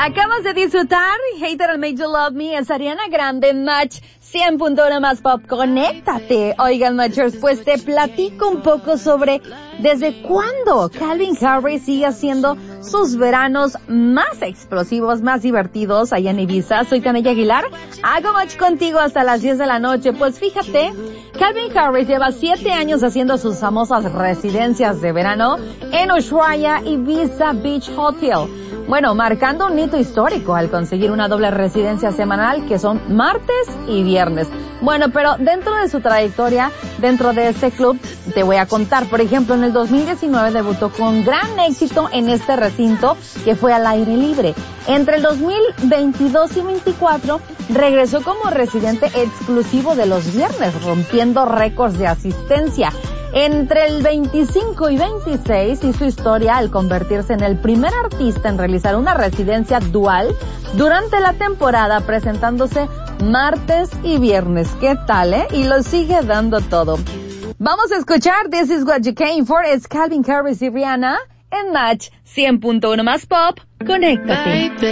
Acabas de disfrutar Hater and Made You Love Me, es Ariana Grande en Match 100.1 más pop. Conéctate. Oigan, Matchers, pues te platico un poco sobre desde cuándo Calvin Harris sigue haciendo sus veranos más explosivos, más divertidos allá en Ibiza. Soy Tania Aguilar, hago Match contigo hasta las 10 de la noche. Pues fíjate, Calvin Harris lleva 7 años haciendo sus famosas residencias de verano en Ushuaia Ibiza Beach Hotel. Bueno, marcando un hito histórico al conseguir una doble residencia semanal que son martes y viernes. Bueno, pero dentro de su trayectoria, dentro de este club, te voy a contar. Por ejemplo, en el 2019 debutó con gran éxito en este recinto que fue al aire libre. Entre el 2022 y 2024 regresó como residente exclusivo de los viernes, rompiendo récords de asistencia. Entre el 25 y 26 hizo historia al convertirse en el primer artista en realizar una residencia dual durante la temporada, presentándose martes y viernes. ¿Qué tal, Y lo sigue dando todo. Vamos a escuchar This Is What You Came For. Es Calvin Harris y Rihanna en Match 100.1 más pop. Conéctate.